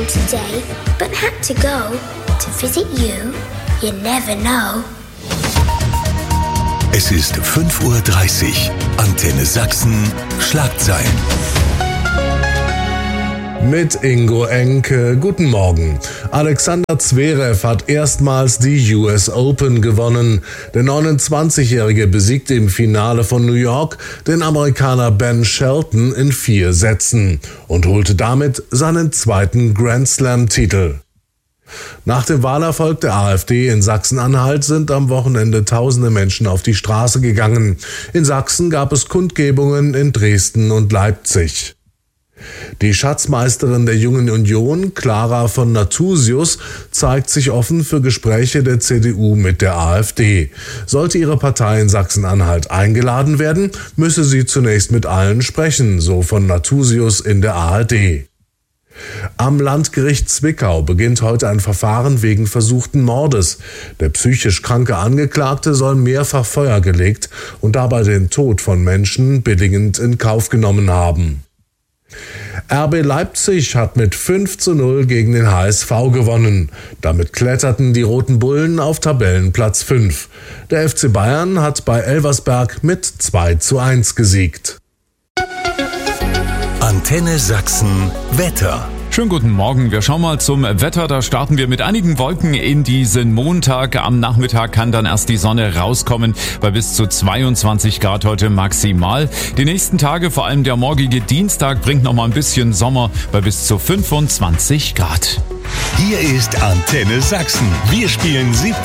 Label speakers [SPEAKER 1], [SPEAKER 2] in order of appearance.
[SPEAKER 1] home today, but had to go to visit you. You never know.
[SPEAKER 2] Es ist 5:30 Uhr. Antenne Sachsen, Schlagzeilen.
[SPEAKER 3] Mit Ingo Enke. Guten Morgen. Alexander Zverev hat erstmals die US Open gewonnen. Der 29-Jährige besiegte im Finale von New York den Amerikaner Ben Shelton in 4 Sätzen und holte damit seinen zweiten Grand Slam-Titel. Nach dem Wahlerfolg der AfD in Sachsen-Anhalt sind am Wochenende tausende Menschen auf die Straße gegangen. In Sachsen gab es Kundgebungen in Dresden und Leipzig. Die Schatzmeisterin der Jungen Union, Clara von Nathusius, zeigt sich offen für Gespräche der CDU mit der AfD. Sollte ihre Partei in Sachsen-Anhalt eingeladen werden, müsse sie zunächst mit allen sprechen, so von Nathusius in der ARD. Am Landgericht Zwickau beginnt heute ein Verfahren wegen versuchten Mordes. Der psychisch kranke Angeklagte soll mehrfach Feuer gelegt und dabei den Tod von Menschen billigend in Kauf genommen haben. RB Leipzig hat mit 5:0 gegen den HSV gewonnen. Damit kletterten die Roten Bullen auf Tabellenplatz 5. Der FC Bayern hat bei Elversberg mit 2:1 gesiegt.
[SPEAKER 2] Antenne Sachsen, Wetter.
[SPEAKER 4] Schönen guten Morgen. Wir schauen mal zum Wetter. Da starten wir mit einigen Wolken in diesen Montag. Am Nachmittag kann dann erst die Sonne rauskommen bei bis zu 22 Grad heute maximal. Die nächsten Tage, vor allem der morgige Dienstag, bringt noch mal ein bisschen Sommer bei bis zu 25 Grad.
[SPEAKER 2] Hier ist Antenne Sachsen. Wir spielen 17